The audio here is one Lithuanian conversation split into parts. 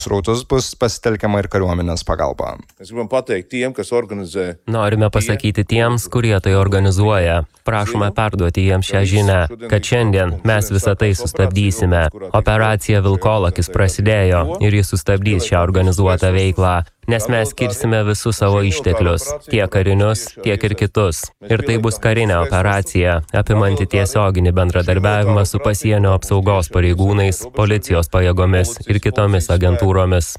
srautus bus pasitelkiama ir kariuomenės pagalba. Norime pasakyti tiems, kurie tai organizuoja. Prašome perduoti jiems šią žinią, kad šiandien mes visą tai sustabdysime. Operacija Vilkolakis prasidėjo ir jis sustabdys šią organizuotą veiklą, nes mes skirsime visus savo išteklius, tiek karinius, tiek ir kitus. Ir tai bus karinė operacija, apimanti tiesioginį bendradarbiavimą su pasienio apsaugos pareigūnais, policijos pajėgomis ir kitomis agentūromis.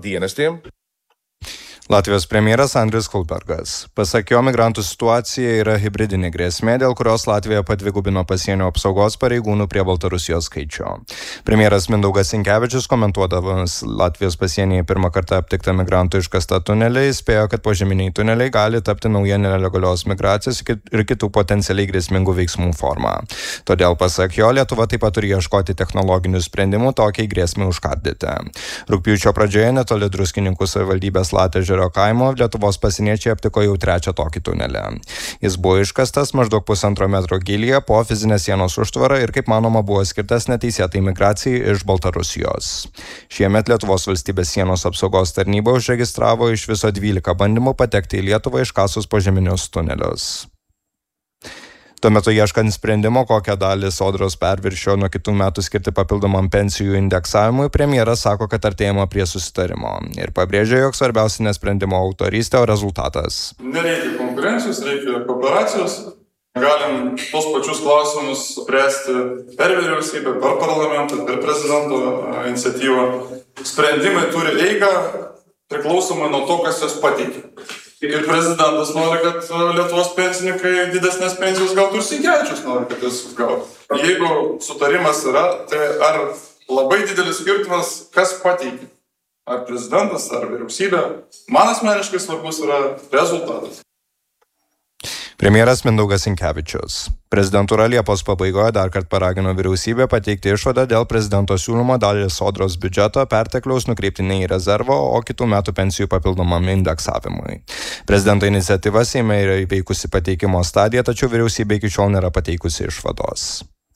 Latvijos premjeras Andris Kulbergas. Pasak jo, migrantų situacija yra hibridinė grėsmė, dėl kurios Latvija padvigubino pasienio apsaugos pareigūnų prie Baltarusijos skaičių. Premjeras Mindaugas Sinkevičius, komentuodamas Latvijos pasienyje pirmą kartą aptiktą migrantų iškastą tunelį, įspėjo, kad požeminiai tuneliai gali tapti nauja nelegalios migracijos ir kitų potencialiai grėsmingų veiksmų forma. Todėl, pasak jo, Lietuva taip pat turi ieškoti technologinių sprendimų tokiai grėsmei užkardyti. Rugpjūčio pradžioje netoli Druskininkų savivaldybės Latėžio kaimo Lietuvos pasieniečiai aptiko jau trečią tokį tunelį. Jis buvo iškastas maždaug 1,5 metro gylyje po fizinės sienos užtvarą ir, kaip manoma, buvo skirtas neteisėtai migracijai iš Baltarusijos. Šiemet Lietuvos valstybės sienos apsaugos tarnyba užregistravo iš viso 12 bandymų patekti į Lietuvą iškasus požeminius tunelius. Tuo metu ieškant sprendimo, kokią dalį sodros perviršio nuo kitų metų skirti papildomam pensijų indeksavimui, premjeras sako, kad artėjama prie susitarimo ir pabrėžia, jog svarbiausia ne sprendimo autorystė, o rezultatas. Nereikia konkurencijos, reikia kooperacijos. Galim tos pačius klausimus spręsti per vyriausybę, per parlamentą, per prezidento iniciatyvą. Sprendimai turi eigą priklausomai nuo to, kas jas pateikia. Ir prezidentas nori, kad Lietuvos pensininkai didesnės pensijos gautų ir Sinkevičius nori, kad jas gautų. Jeigu sutarimas yra, tai ar labai didelis skirtumas, kas pateikia? Ar prezidentas, ar vyriausybė? Man asmeniškai svarbus yra rezultatas. Premjeras Mindaugas Sinkevičius. Prezidentūra Liepos pabaigoje dar kartą paragino vyriausybę pateikti išvadą dėl prezidento siūlymo dalį sodros biudžeto pertekliaus nukreipti ne į rezervą, o kitų metų pensijų papildomam indeksavimui. Prezidento iniciatyva Seime yra įveikusi pateikimo stadiją, tačiau vyriausybė iki šiol nėra pateikusi išvados.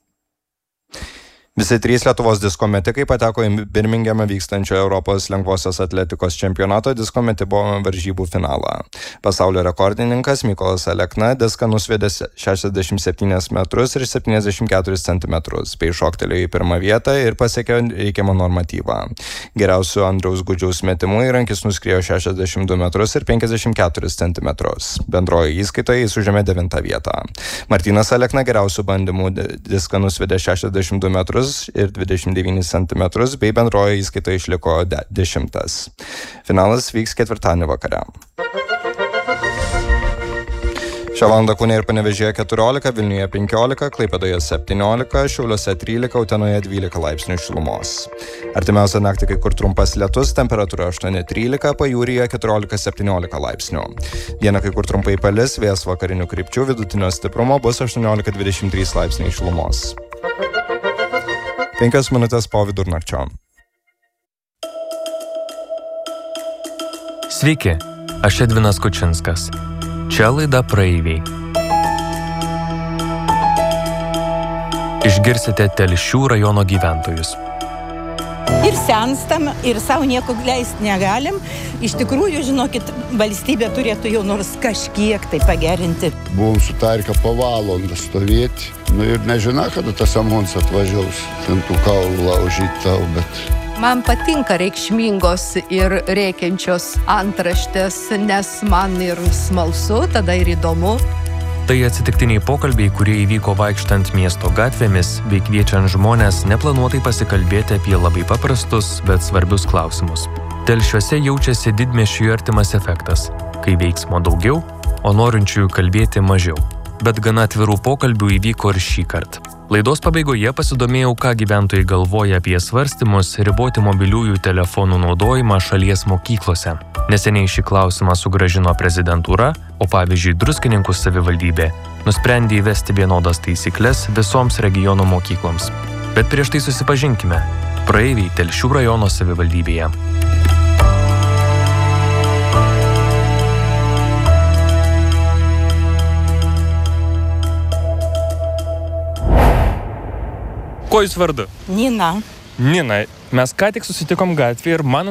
Visi 3 Lietuvos disko metikai pateko į Birmingeme vykstančio Europos lengvosios atletikos čempionato disko metimo varžybų finalą. Pasaulio rekordininkas Mykolas Alekna diską nusviedė 67 metrus ir 74 centimetrus, bei šoktelėjo į pirmą vietą ir pasiekė reikiamą normatyvą. Geriausiu Andriaus Gudžiaus metimu įrankis nuskriejo 62 metrus ir 54 centimetrus. Bendroje įskaitoje jis užėmė 9 vietą. Martynas Alekna geriausių bandymų diską nusviedė 62 metrus ir 29 cm, bei bendroje įskaitoje išliko 10. Finalas vyks ketvirtadienį vakare. Šią valandą Kaune ir Panevėžyje 14, Vilniuje 15, Klaipėdoje 17, Šiauliuose 13, Utenoje 12 laipsnių šilumos. Artimiausią naktį kai kur trumpas lietus, temperatūra 8-13, pajūryje 14-17 laipsnių. Dieną kai kur trumpai palis, vėjas vakarinių krypčių, vidutinio stiprumo bus 18-23 laipsniai šilumos. 5 minutės po vidurnakčio. Sveiki, aš Edvinas Kučinskas. Čia laida Praeiviai. Išgirsite Telšių rajono gyventojus. Ir senstam, ir savo nieko leisti negalim. Iš tikrųjų, žinokit, valstybė turėtų jau nors kažkiek tai pagerinti. Buvom sutarkę po valandą stovėti. Ir nežinau, kada tas amons atvažiaus. Ten tų kaulų laužyti tau, bet... Man patinka reikšmingos ir rėkiančios antraštės, nes man ir smalsu, tada ir įdomu. Tai atsitiktiniai pokalbiai, kurie įvyko vaikštant miesto gatvėmis, bei kviečiant žmonės neplanuotai pasikalbėti apie labai paprastus, bet svarbius klausimus. Telšiuose jaučiasi didmiesčių artimas efektas, kai veiksmo daugiau, o norinčiųjų kalbėti mažiau. Bet gana atvirų pokalbių įvyko ir šį kartą. Laidos pabaigoje pasidomėjau, ką gyventojai galvoja apie svarstymus riboti mobiliųjų telefonų naudojimą šalies mokyklose. Neseniai šį klausimą sugrąžino prezidentūra, o pavyzdžiui Druskininkų savivaldybė nusprendė įvesti vienodas taisykles visoms regiono mokykloms. Bet prieš tai susipažinkime. Praeiviai Telšių rajono savivaldybėje. Kuo jūs vardu? Nina. Nina, mes ką tik susitikom gatvėje ir man